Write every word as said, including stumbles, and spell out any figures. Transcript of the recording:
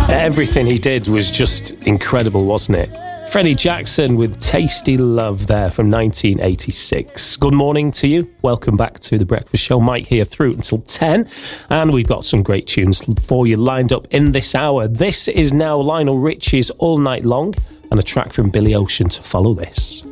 Everything he did was just incredible, wasn't it? Freddie Jackson with Tasty Love there from nineteen eighty-six. Good morning to you. Welcome back to The Breakfast Show. Mike here through until ten. And we've got some great tunes for you lined up in this hour. This is now Lionel Richie's All Night Long and a track from Billy Ocean to follow this.